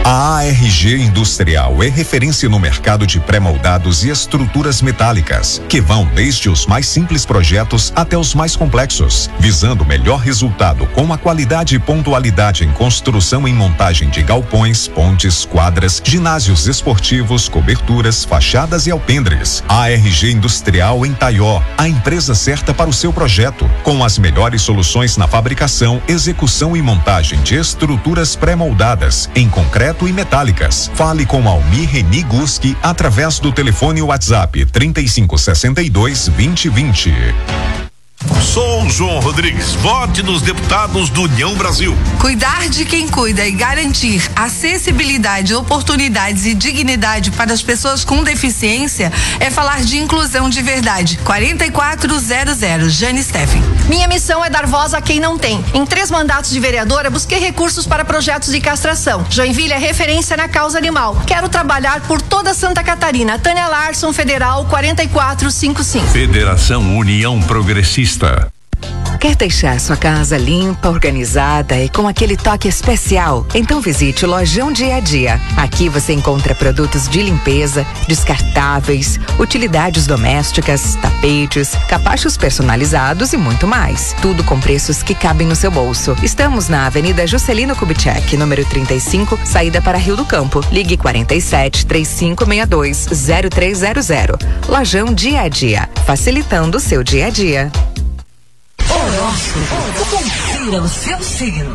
A ARG Industrial é referência no mercado de pré-moldados e estruturas metálicas, que vão desde os mais simples projetos até os mais complexos, visando o melhor resultado com a qualidade e pontualidade em construção e montagem de galpões, pontes, quadras, ginásios esportivos, coberturas, fachadas e alpendres. A ARG Industrial em Taió, a empresa certa para o seu projeto, com as melhores soluções na fabricação, execução e montagem de estruturas pré-moldadas em concreto e metálicas. Fale com Almir Reni Guski através do telefone WhatsApp 3562-2020. Sou João Rodrigues. Vote nos deputados do União Brasil. Cuidar de quem cuida e garantir acessibilidade, oportunidades e dignidade para as pessoas com deficiência é falar de inclusão de verdade. 4400, Jane Steffen. Minha missão é dar voz a quem não tem. Em 3 mandatos de vereadora, busquei recursos para projetos de castração. Joinville é referência na causa animal. Quero trabalhar por toda Santa Catarina. Tânia Larson, Federal 4455. Federação União Progressista. Quer deixar sua casa limpa, organizada e com aquele toque especial? Então visite o Lojão Dia a Dia. Aqui você encontra produtos de limpeza, descartáveis, utilidades domésticas, tapetes, capachos personalizados e muito mais. Tudo com preços que cabem no seu bolso. Estamos na Avenida Juscelino Kubitschek, número 35, saída para Rio do Campo. Ligue 47-3562-0300. Lojão Dia a Dia, facilitando o seu dia a dia. Horóscopo, confira o seu signo.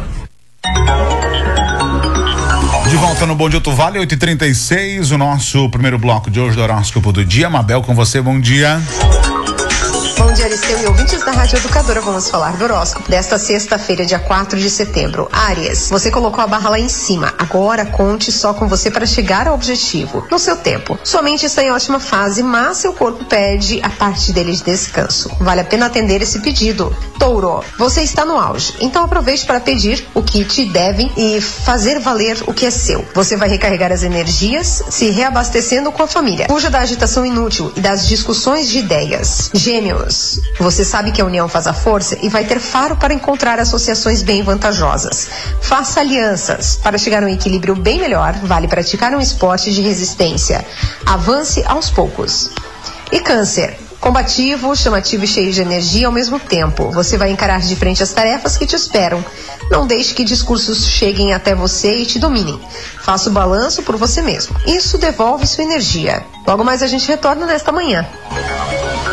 De volta no Bom Dia Vale, 8h36, o nosso primeiro bloco de hoje do horóscopo do dia. Mabel, com você, bom dia. Bom dia, Aristeu e ouvintes da Rádio Educadora. Vamos falar do horóscopo desta sexta-feira, dia 4 de setembro. Áries, você colocou a barra lá em cima. Agora conte só com você para chegar ao objetivo, no seu tempo. Sua mente está em ótima fase, mas seu corpo pede a parte dele de descanso. Vale a pena atender esse pedido. Touro, você está no auge, então aproveite para pedir o que te devem e fazer valer o que é seu. Você vai recarregar as energias, se reabastecendo com a família. Fuja da agitação inútil e das discussões de ideias. Gêmeos, você sabe que a união faz a força e vai ter faro para encontrar associações bem vantajosas. Faça alianças. Para chegar a um equilíbrio bem melhor, vale praticar um esporte de resistência. Avance aos poucos. E Câncer, combativo, chamativo e cheio de energia ao mesmo tempo. Você vai encarar de frente as tarefas que te esperam. Não deixe que discursos cheguem até você e te dominem. Faça o balanço por você mesmo. Isso devolve sua energia. Logo mais a gente retorna nesta manhã.